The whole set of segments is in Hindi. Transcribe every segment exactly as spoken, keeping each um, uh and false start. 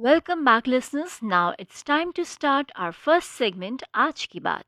Welcome back, listeners. Now it's time to start our first segment, आज की बात.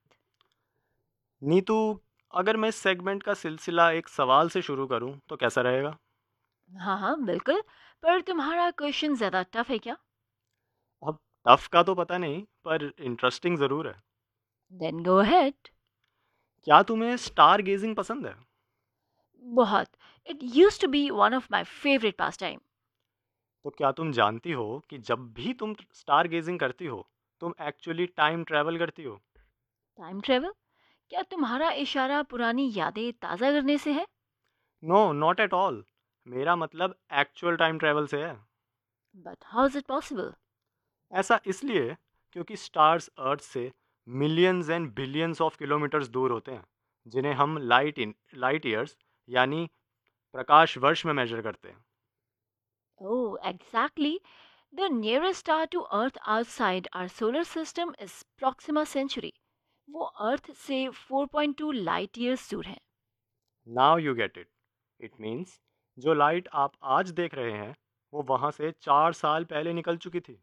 नीतू, अगर मैं इस सेगमेंट का सिलसिला एक सवाल से शुरू करूं तो कैसा रहेगा? हाँ हाँ बिल्कुल. पर तुम्हारा क्वेश्चन ज़्यादा टफ है क्या? अब टफ का तो पता नहीं, पर इंटरेस्टिंग ज़रूर है। Then go ahead. क्या तुम्हें स्टार गेजिंग पसंद है? बहुत. It used to be one of my favorite pastime. तो क्या तुम जानती हो कि जब भी तुम स्टार गेजिंग करती हो, तुम एक्चुअली टाइम ट्रैवल करती हो? Time travel? क्या तुम्हारा इशारा पुरानी यादें ताज़ा करने से है? No, not at all. मेरा मतलब एक्चुअल टाइम ट्रैवल से है। But how is it possible? ऐसा इसलिए क्योंकि स्टार्स अर्थ से millions and billions of kilometres दूर होते हैं, जिन्हें हम लाइट इन लाइट ईयर्स यानी प्रकाश वर्ष में मेजर करते हैं। Oh, exactly. The nearest star to Earth outside our solar system is Proxima Centauri. वो अर्थ से four point two light years दूर है. Now you get it. It means जो लाइट आप आज देख रहे हैं, वो वहाँ से चार साल पहले निकल चुकी थी।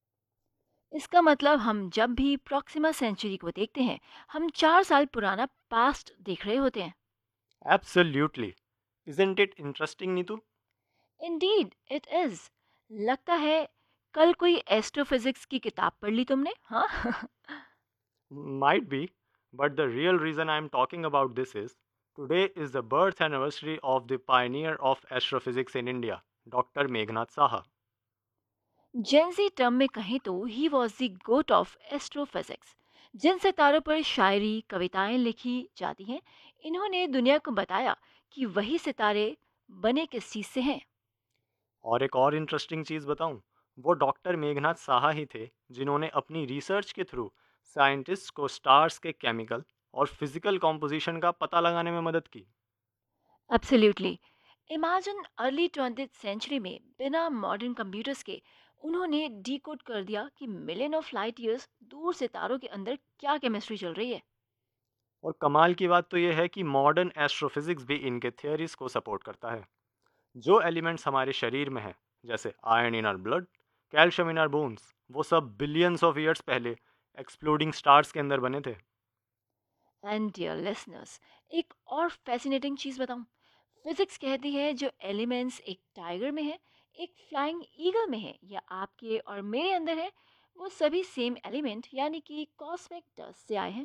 इसका मतलब हम जब भी प्रॉक्सिमा सेंचुरी को देखते हैं, हम चार साल पुराना पास्ट देख रहे होते हैं. Absolutely. Isn't it interesting Neetu? Indeed it is. लगता है कल कोई एस्ट्रोफिजिक्स की किताब पढ़ ली तुमने, हाँ? Might be, but the real reason I am talking about this is today is the birth anniversary of the Pioneer of astrophysics in India, doctor Meghnath Saha. Gen Z term में कहें तो he was the goat of astrophysics. जिन सितारों पर शायरी कविताएं लिखी जाती हैं, इन्होंने दुनिया को बताया कि वही सितारे बने किस चीज़ से हैं. और एक और इंटरेस्टिंग चीज़ बताऊं, वो डॉक्टर मेघनाथ साहा ही थे जिन्होंने अपनी रिसर्च के थ्रू साइंटिस्ट को स्टार्स के केमिकल और फिजिकल कॉम्पोजिशन का पता लगाने में मदद की। Absolutely. Imagine early twenty century में बिना मॉडर्न कंप्यूटर्स के उन्होंने डीकोड कर दिया कि मिलियन ऑफ लाइट ईयर्स दूर सितारों के अंदर क्या केमिस्ट्री चल रही है. और कमाल की बात तो यह है कि मॉडर्न एस्ट्रोफिजिक्स भी इनके थियरीज को सपोर्ट करता है। जो एलिमेंट्स हमारे शरीर में हैं, जैसे iron in are blood, calcium in are bones, वो सब बिलियंस ऑफ ईयर्स पहले एक्सप्लोडिंग स्टार्स के अंदर बने थे। एंड डियर लिसनर्स, एक और फैसिनेटिंग चीज़ बताऊं. फिजिक्स कहती है जो एलिमेंट्स एक टाइगर में है, एक फ्लाइंग ईगल में है या आपके और मेरे अंदर है, वो सभी सेम एलिमेंट यानी कि कॉस्मिक डस्ट से आए हैं.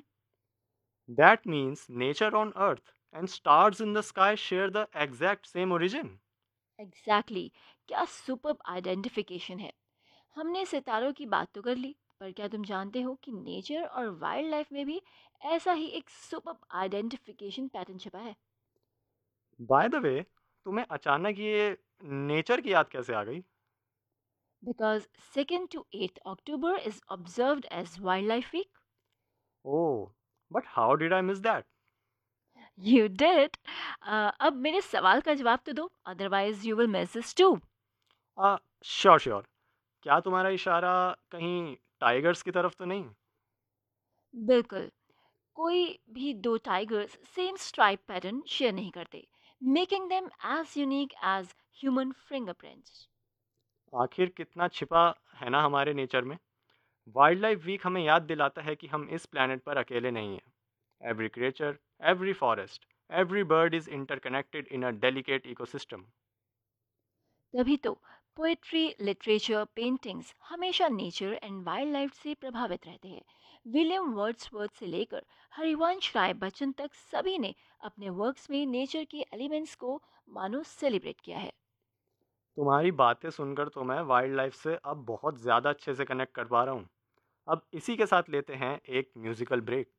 That means nature on earth and stars in the sky share the exact same origin. Exactly exactly. क्या सुपर आइडेंटिफिकेशन है. हमने सितारों की बात तो कर ली, पर क्या तुम जानते हो कि नेचर और वाइल्ड लाइफ में भी ऐसा ही एक सुपर आइडेंटिफिकेशन पैटर्न छिपा है. बाय द वे, तुम्हें अचानक ये नेचर की याद कैसे आ गई? Because second to eight October is observed as wild life week. Oh, but how did I miss that? You did. अब मेरे सवाल का जवाब तो दो, otherwise you will miss this to. Uh sure sure. क्या तुम्हारा इशारा कहीं टाइगर्स की तरफ तो नहीं? बिल्कुल. कोई भी दो tigers same stripe pattern share नहीं करते, making them as unique as human fingerprints. आखिर कितना छिपा है ना हमारे नेचर में। वाइल्ड लाइफ वीक हमें याद दिलाता है कि हम इस प्लेनेट पर अकेले नहीं हैं। Every creature, every forest, every bird is interconnected in a delicate ecosystem. तभी तो पोएट्री, लिटरेचर, पेंटिंग्स हमेशा नेचर एंड वाइल्ड लाइफ से प्रभावित रहते हैं. विलियम वर्ड्सवर्थ से लेकर हरिवंश राय बच्चन तक सभी ने अपने वर्क्स में नेचर के एलिमेंट्स को मानो सेलिब्रेट किया है. तुम्हारी बातें सुनकर तो मैं वाइल्ड लाइफ से अब बहुत ज़्यादा अच्छे से कनेक्ट कर पा रहा हूँ। अब इसी के साथ लेते हैं एक म्यूज़िकल ब्रेक।